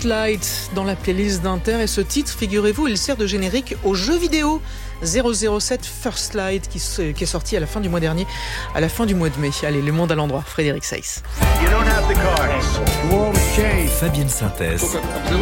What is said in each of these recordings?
First Light dans la playlist d'Inter. Et ce titre, figurez-vous, il sert de générique au jeu vidéo 007 First Light qui est sorti à la fin du mois dernier, à la fin du mois de mai. Allez, le monde à l'endroit, Frédéric Seiss. Fabienne Synthèse.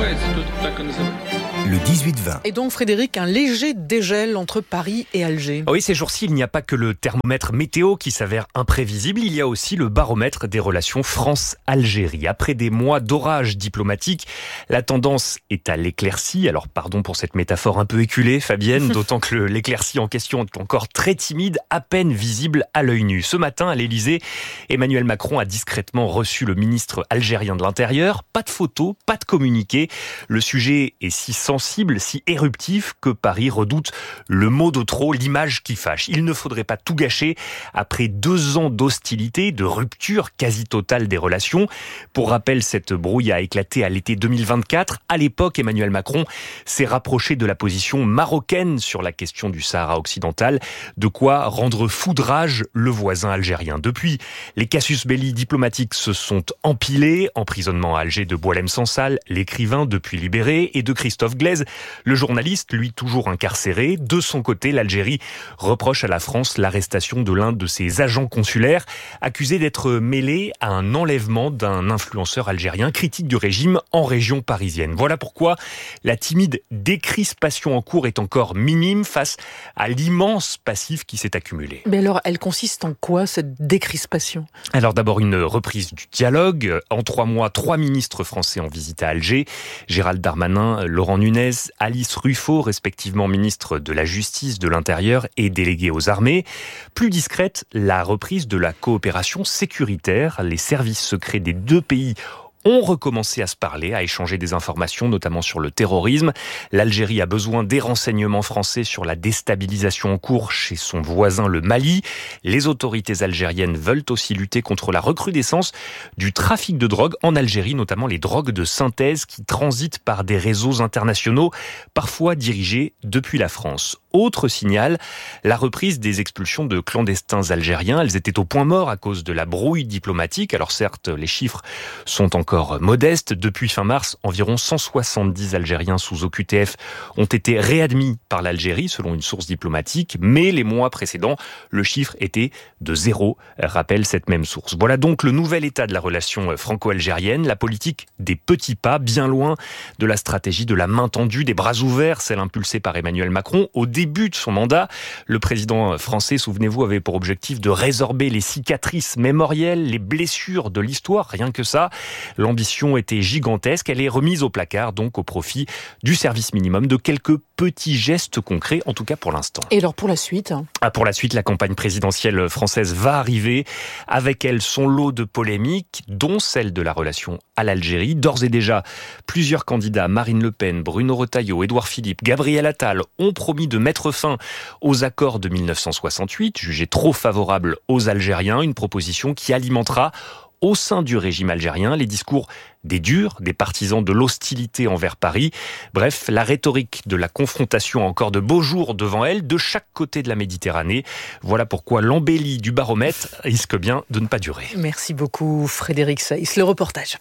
Le 18-20. Et donc Frédéric, un léger dégel entre Paris et Alger. Oui, ces jours-ci, il n'y a pas que le thermomètre météo qui s'avère imprévisible, il y a aussi le baromètre des relations France-Algérie. Après des mois d'orage diplomatique, la tendance est à l'éclaircie. Alors pardon pour cette métaphore un peu éculée, Fabienne, d'autant que l'éclaircie en question est encore très timide, à peine visible à l'œil nu. Ce matin, à l'Élysée, Emmanuel Macron a discrètement reçu le ministre algérien de l'Intérieur. Pas de photos, pas de communiqué. Le sujet est si sensible, si éruptif que Paris redoute le mot de trop, l'image qui fâche. Il ne faudrait pas tout gâcher après 2 ans d'hostilité, de rupture quasi totale des relations. Pour rappel, cette brouille a éclaté à l'été 2024. À l'époque, Emmanuel Macron s'est rapproché de la position marocaine sur la question du Sahara occidental, de quoi rendre fou de rage le voisin algérien. Depuis, les casus belli diplomatiques se sont empilés. Emprisonnement à Alger de Boualem Sansal, l'écrivain depuis libéré, et de Christophe Glaise, le journaliste, lui toujours incarcéré. De son côté, l'Algérie reproche à la France l'arrestation de l'un de ses agents consulaires, accusé d'être mêlé à un enlèvement d'un influenceur algérien critique du régime en région parisienne. Voilà pourquoi la timide décrispation en cours est encore minime face à l'immense passif qui s'est accumulé. Mais alors, elle consiste en quoi, cette décrispation ? Alors d'abord, une reprise du dialogue. En 3 mois, 3 ministres français en visite à Alger. Gérald Darmanin, Laurent Nunez, Alice Ruffo, respectivement ministre de la Justice, de l'Intérieur et délégué aux armées. Plus discrète, la reprise de la coopération sécuritaire. Les services secrets des 2 pays ont recommencé à se parler, à échanger des informations, notamment sur le terrorisme. L'Algérie a besoin des renseignements français sur la déstabilisation en cours chez son voisin le Mali. Les autorités algériennes veulent aussi lutter contre la recrudescence du trafic de drogue en Algérie, notamment les drogues de synthèse qui transitent par des réseaux internationaux, parfois dirigés depuis la France. Autre signal, la reprise des expulsions de clandestins algériens. Elles étaient au point mort à cause de la brouille diplomatique. Alors certes, les chiffres sont encore modestes. Depuis fin mars, environ 170 Algériens sous OQTF ont été réadmis par l'Algérie, selon une source diplomatique. Mais les mois précédents, le chiffre était de 0, rappelle cette même source. Voilà donc le nouvel état de la relation franco-algérienne. La politique des petits pas, bien loin de la stratégie de la main tendue, des bras ouverts, celle impulsée par Emmanuel Macron. Au début de son mandat, le président français, souvenez-vous, avait pour objectif de résorber les cicatrices mémorielles, les blessures de l'histoire, rien que ça. L'ambition était gigantesque, elle est remise au placard, donc au profit du service minimum, de quelques petits gestes concrets, en tout cas pour l'instant. Et alors pour la suite ? Pour la suite, la campagne présidentielle française va arriver, avec elle son lot de polémiques, dont celle de la relation à l'Algérie. D'ores et déjà, plusieurs candidats, Marine Le Pen, Bruno Retailleau, Édouard Philippe, Gabriel Attal, ont promis de mettre fin aux accords de 1968, jugés trop favorables aux Algériens, une proposition qui alimentera au sein du régime algérien les discours des durs, des partisans de l'hostilité envers Paris. Bref, la rhétorique de la confrontation a encore de beaux jours devant elle, de chaque côté de la Méditerranée. Voilà pourquoi l'embellie du baromètre risque bien de ne pas durer. Merci beaucoup Frédéric Seiss. Le reportage.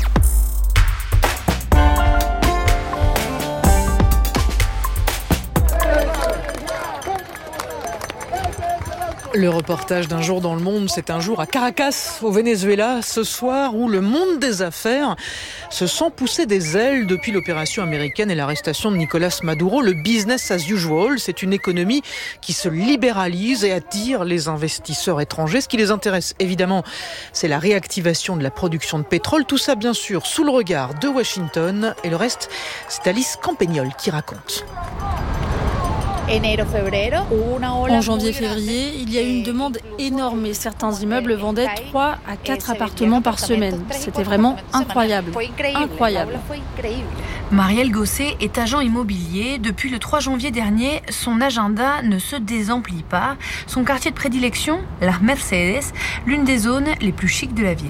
Le reportage d'un jour dans le monde, c'est un jour à Caracas, au Venezuela, ce soir où le monde des affaires se sent pousser des ailes depuis l'opération américaine et l'arrestation de Nicolas Maduro. Le business as usual, c'est une économie qui se libéralise et attire les investisseurs étrangers. Ce qui les intéresse, évidemment, c'est la réactivation de la production de pétrole. Tout ça, bien sûr, sous le regard de Washington. Et le reste, c'est Alice Campagnol qui raconte. En janvier-février, il y a eu une demande énorme et certains immeubles vendaient 3 à 4 appartements par semaine. C'était vraiment incroyable. Incroyable. Marielle Gosset est agent immobilier. Depuis le 3 janvier dernier, son agenda ne se désemplit pas. Son quartier de prédilection, Las Mercedes, l'une des zones les plus chics de la ville.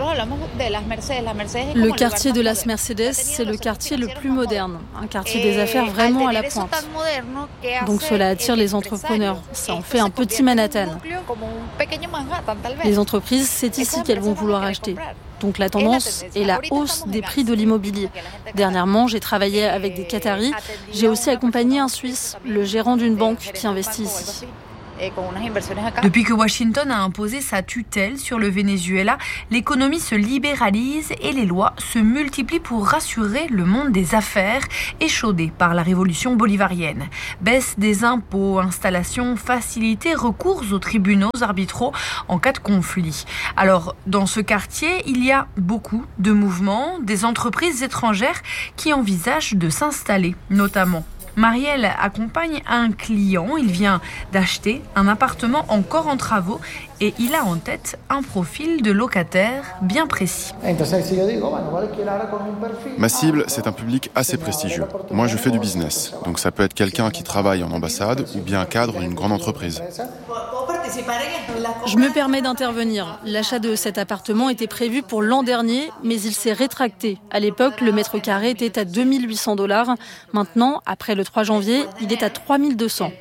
Le quartier de Las Mercedes, c'est le quartier le plus moderne. Un quartier des affaires vraiment à la pointe. Donc cela attire les entrepreneurs. Ça en fait un petit Manhattan. Les entreprises, c'est ici qu'elles vont vouloir acheter. Donc la tendance est la hausse des prix de l'immobilier. Dernièrement, j'ai travaillé avec des Qataris. J'ai aussi accompagné un Suisse, le gérant d'une banque qui investit ici. Depuis que Washington a imposé sa tutelle sur le Venezuela, l'économie se libéralise et les lois se multiplient pour rassurer le monde des affaires, échaudé par la révolution bolivarienne. Baisse des impôts, installation facilitée, recours aux tribunaux arbitraux en cas de conflit. Alors, dans ce quartier, il y a beaucoup de mouvements, des entreprises étrangères qui envisagent de s'installer, notamment. Marielle accompagne un client, il vient d'acheter un appartement encore en travaux et il a en tête un profil de locataire bien précis. Ma cible, c'est un public assez prestigieux. Moi, je fais du business, donc ça peut être quelqu'un qui travaille en ambassade ou bien un cadre d'une grande entreprise. Je me permets d'intervenir. L'achat de cet appartement était prévu pour l'an dernier, mais il s'est rétracté. À l'époque, le mètre carré était à $2 800. Maintenant, après le 3 janvier, il est à 3 200.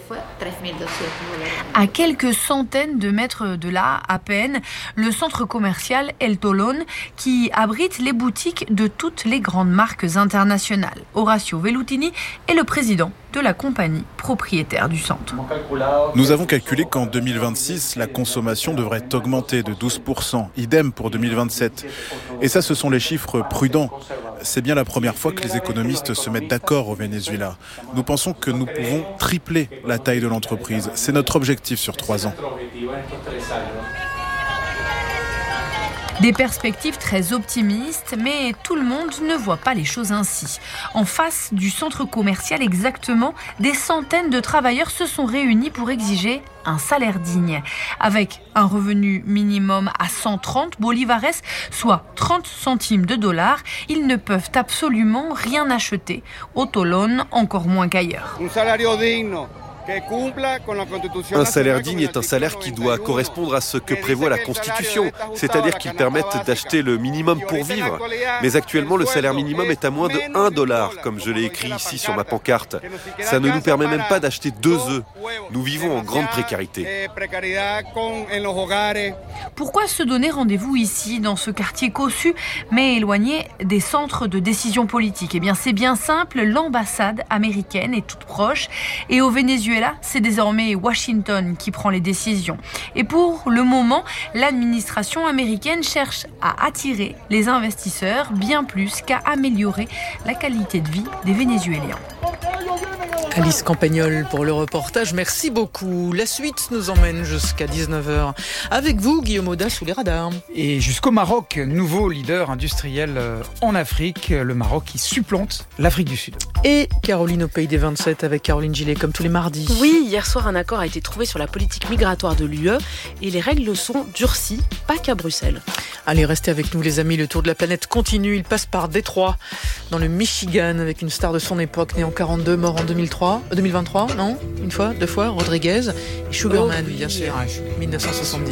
À quelques centaines de mètres de là, à peine, le centre commercial El Tolón, qui abrite les boutiques de toutes les grandes marques internationales. Horacio Vellutini est le président de la compagnie propriétaire du centre. Nous avons calculé qu'en 2026, la consommation devrait augmenter de 12%, idem pour 2027. Et ça, ce sont les chiffres prudents. C'est bien la première fois que les économistes se mettent d'accord au Venezuela. Nous pensons que nous pouvons tripler la taille de l'entreprise. C'est notre objectif sur 3 ans. Des perspectives très optimistes, mais tout le monde ne voit pas les choses ainsi. En face du centre commercial exactement, des centaines de travailleurs se sont réunis pour exiger un salaire digne. Avec un revenu minimum à 130 bolivares, soit 30 centimes de dollars, ils ne peuvent absolument rien acheter. Au Tolón, encore moins qu'ailleurs. Un salaire digne est un salaire qui doit correspondre à ce que prévoit la Constitution, c'est-à-dire qu'il permette d'acheter le minimum pour vivre. Mais actuellement, le salaire minimum est à moins de $1, comme je l'ai écrit ici sur ma pancarte. Ça ne nous permet même pas d'acheter 2 œufs. Nous vivons en grande précarité. Pourquoi se donner rendez-vous ici, dans ce quartier cossu, mais éloigné des centres de décision politique ? Eh bien, c'est bien simple, l'ambassade américaine est toute proche et au Venezuela, c'est désormais Washington qui prend les décisions. Et pour le moment, l'administration américaine cherche à attirer les investisseurs bien plus qu'à améliorer la qualité de vie des Vénézuéliens. Alice Campagnol pour le reportage. Merci beaucoup. La suite nous emmène jusqu'à 19h. Avec vous, Guillaume Audat, sous les radars. Et jusqu'au Maroc, nouveau leader industriel en Afrique. Le Maroc qui supplante l'Afrique du Sud. Et Caroline au Pays des 27 avec Caroline Gillet, comme tous les mardis. Oui, hier soir, un accord a été trouvé sur la politique migratoire de l'UE et les règles sont durcies, pas qu'à Bruxelles. Allez, restez avec nous les amis, le tour de la planète continue. Il passe par Détroit, dans le Michigan, avec une star de son époque, née en 42, mort en 2023, non ? Une fois, 2 fois, Rodriguez et Sugarman, bien sûr, 1970.